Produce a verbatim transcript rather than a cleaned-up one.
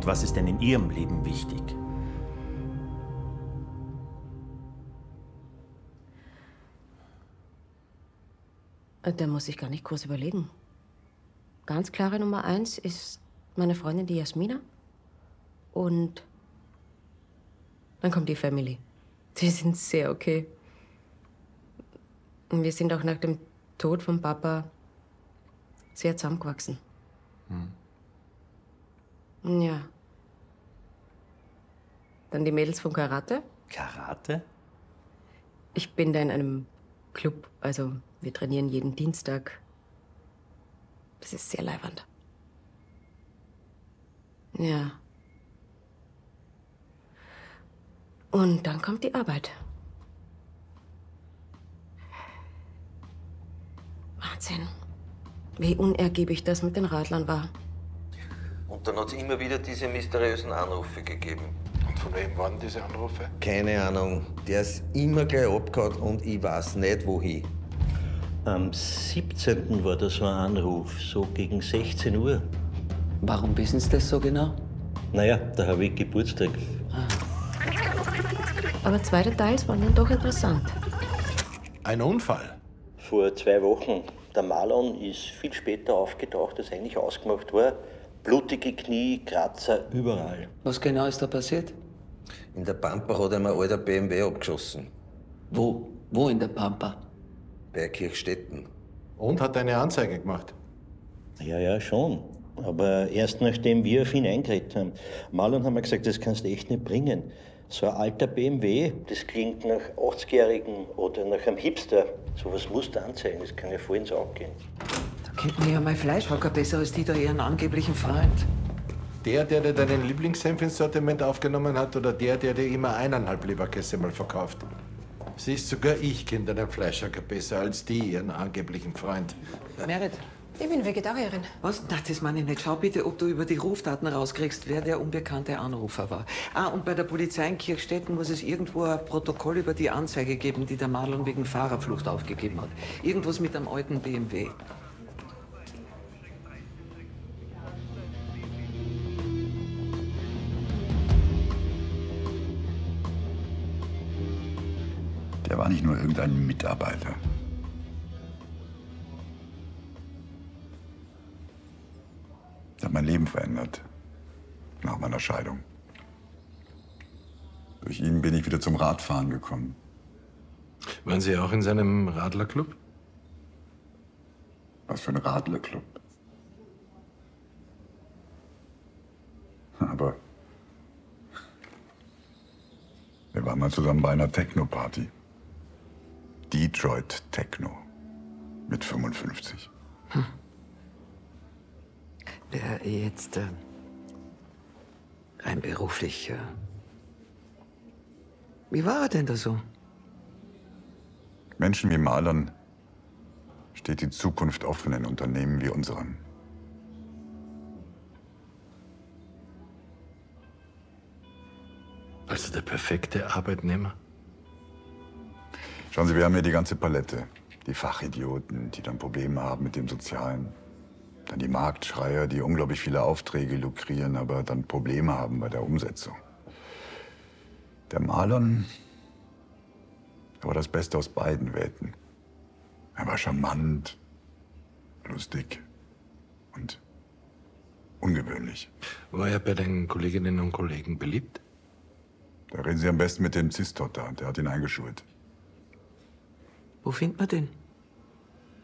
Und was ist denn in Ihrem Leben wichtig? Da muss ich gar nicht groß überlegen. Ganz klare Nummer eins ist meine Freundin, die Jasmina. Und dann kommt die Family. Die sind sehr okay. Und wir sind auch nach dem Tod von Papa sehr zusammengewachsen. Hm. Ja. Dann die Mädels vom Karate. Karate? Ich bin da in einem Club, also wir trainieren jeden Dienstag. Das ist sehr leiwand. Ja. Und dann kommt die Arbeit. Wahnsinn. Wie unergiebig das mit den Radlern war. Und dann hat es immer wieder diese mysteriösen Anrufe gegeben. Und von wem waren diese Anrufe? Keine Ahnung. Der ist immer gleich abgehauen und ich weiß nicht wohin. Am siebzehnten war da so ein Anruf, so gegen sechzehn Uhr. Warum wissen Sie das so genau? Naja, da habe ich Geburtstag. Aber zwei Details waren dann doch interessant. Ein Unfall? Vor zwei Wochen. Der Marlon ist viel später aufgetaucht, als eigentlich ausgemacht war. Blutige Knie, Kratzer, überall. Was genau ist da passiert? In der Pampa hat ihm ein alter B M W abgeschossen. Wo? Wo in der Pampa? Bei Kirchstetten. Und hat eine Anzeige gemacht? Ja, ja, schon. Aber erst nachdem wir auf ihn eingeredet haben. Marlon haben wir gesagt, das kannst du echt nicht bringen. So ein alter B M W, das klingt nach achtzigjährigen oder nach einem Hipster. Sowas musst du anzeigen, das kann ja voll ins Auge gehen. Da kennt mir ja mein Fleischhacker besser als die da ihren angeblichen Freund. Der, der dir deinen Lieblingssenf ins Sortiment aufgenommen hat, oder der, der dir immer eineinhalb Leberkäse mal verkauft? Siehst, sogar ich kenne deinen Fleischhacker besser als die, ihren angeblichen Freund. Merit. Ich bin Vegetarierin. Was? Na, das meine ich nicht. Schau bitte, ob du über die Rufdaten rauskriegst, wer der unbekannte Anrufer war. Ah, und bei der Polizei in Kirchstetten muss es irgendwo ein Protokoll über die Anzeige geben, die der Marlon wegen Fahrerflucht aufgegeben hat. Irgendwas mit einem alten B M W. Der war nicht nur irgendein Mitarbeiter. Der hat mein Leben verändert. Nach meiner Scheidung. Durch ihn bin ich wieder zum Radfahren gekommen. Waren Sie auch in seinem Radlerclub? Was für ein Radlerclub. Aber wir waren mal zusammen bei einer Techno-Party. Detroit Techno. Mit fünfundfünfzig. Hm. Wer jetzt äh, rein beruflich. Äh, wie war er denn da so? Menschen wie Marlon steht die Zukunft offen in Unternehmen wie unserem. Also der perfekte Arbeitnehmer? Schauen Sie, wir haben hier die ganze Palette. Die Fachidioten, die dann Probleme haben mit dem Sozialen. Dann die Marktschreier, die unglaublich viele Aufträge lukrieren, aber dann Probleme haben bei der Umsetzung. Der Marlon, er war das Beste aus beiden Welten. Er war charmant, lustig und ungewöhnlich. War er bei den Kolleginnen und Kollegen beliebt? Da reden Sie am besten mit dem Zistotter, der hat ihn eingeschult. Wo findet man den?